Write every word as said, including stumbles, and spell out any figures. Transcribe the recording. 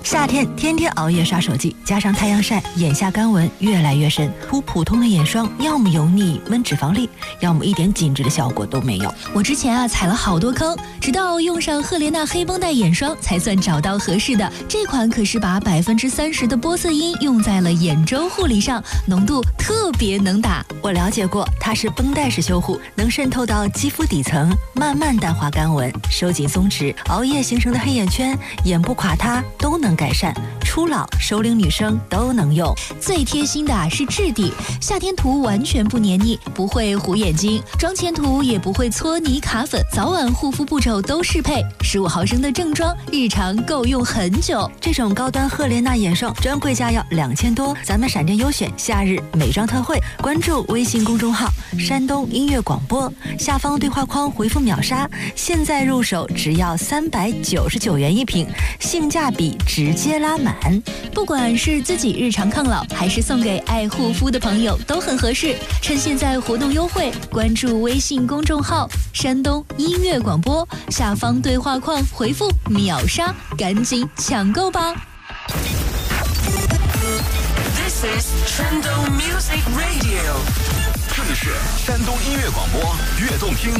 夏天天天熬夜刷手机，加上太阳晒，眼下干纹越来越深。涂普通的眼霜，要么油腻闷脂肪粒，要么一点紧致的效果都没有。 我之前啊踩了好多坑，直到用上赫莲娜黑绷带眼霜，才算找到合适的。这款可是把百分之三十的玻色因用在了眼周护理上，浓度特别能打。 我了解过，它是绷带式修护，能渗透到肌肤底层，慢慢淡化干纹，收紧松弛，熬夜形成的黑眼圈、眼部垮塌都能改善。初老、熟龄女生都能用。 最贴心的啊是质地，夏天涂完全不黏腻，不会糊眼睛，妆前涂也不会搓泥卡粉，早晚护肤步骤都适配。十五毫升的正装，日常够用很久。 这种高端赫莲娜眼霜专柜价要两千多，咱们闪电优选夏日美妆特惠，关注微信公众号山东音乐广播，下方对话框回复秒杀，现在入手只要三百九十九元一瓶，性价比直接拉满。 不管是自己日常抗老，还是送给爱护肤的朋友，都很合适。趁现在活动优惠，关注微信公众号山东音乐广播，下方对话框回复秒杀，赶紧抢购吧。 This is 山东 Music Radio， 这里是山东音乐广播，悦动听。